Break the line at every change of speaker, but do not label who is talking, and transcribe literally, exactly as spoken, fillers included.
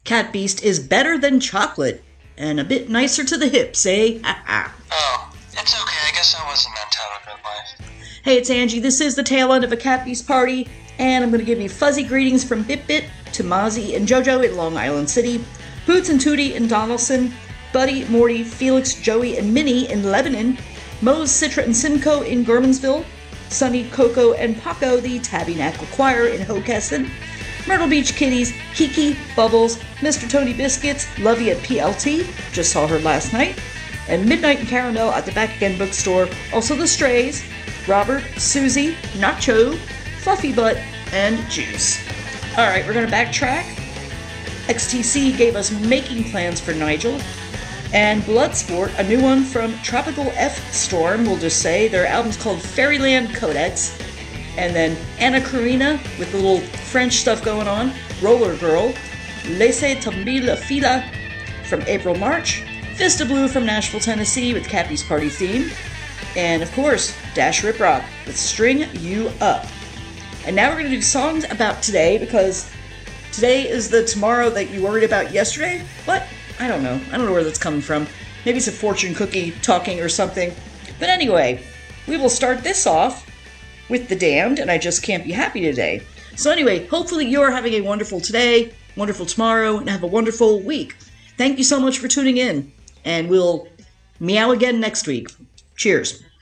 Cat Beast is better than chocolate and a bit nicer to the hips, eh? Ha ha.
Oh, it's okay. I guess I wasn't meant to have a good life.
Hey, it's Angie. This is the tail end of a Cat Beast party, and I'm going to give you fuzzy greetings from Bit-Bit to Mozzie and JoJo in Long Island City, Boots and Tootie in Donaldson, Buddy, Morty, Felix, Joey, and Minnie in Lebanon, Mose, Citra, and Simcoe in Gurmansville, Sunny, Coco, and Paco, the Tabernacle Choir in Hockessin, Myrtle Beach Kitties, Kiki, Bubbles, Mister Tony Biscuits, Lovey at P L T, just saw her last night, and Midnight and Caramel at the Back Again Bookstore, also the Strays, Robert, Susie, Nacho, Fluffy Butt, and Juice. Alright, we're going to backtrack. X T C gave us Making Plans for Nigel, and Bloodsport, a new one from Tropical F Storm, we'll just say. Their album's called Fairyland Codex. And then Anna Karina with the little French stuff going on, Roller Girl, Laissez Tomber la Fila from April March, Vista Blue from Nashville, Tennessee with Cat Beast Party theme, and of course, Dash Rip Rock with String You Up. And now we're going to do songs about today, because today is the tomorrow that you worried about yesterday. What? I don't know. I don't know where that's coming from. Maybe it's a fortune cookie talking or something. But anyway, we will start this off with The Damned, and I Just Can't Be Happy Today. So anyway, hopefully you're having a wonderful today, wonderful tomorrow, and have a wonderful week. Thank you so much for tuning in, and we'll meow again next week. Cheers.